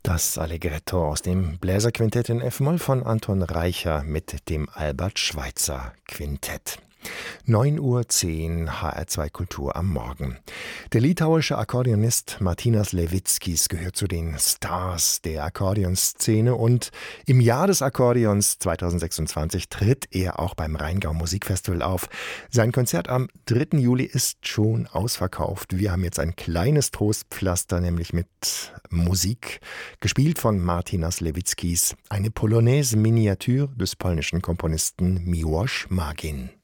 Das Allegretto aus dem Bläserquintett in F-Moll von Anton Reicher mit dem Albert Schweitzer Quintett. 9:10 Uhr HR2 Kultur am Morgen. Der litauische Akkordeonist Martynas Levickis gehört zu den Stars der Akkordeonszene und im Jahr des Akkordeons 2026 tritt er auch beim Rheingau Musikfestival auf. Sein Konzert am 3. Juli ist schon ausverkauft. Wir haben jetzt ein kleines Trostpflaster, nämlich mit Musik, gespielt von Martynas Levickis, eine Polonaise-Miniatur des polnischen Komponisten Miłosz Magin.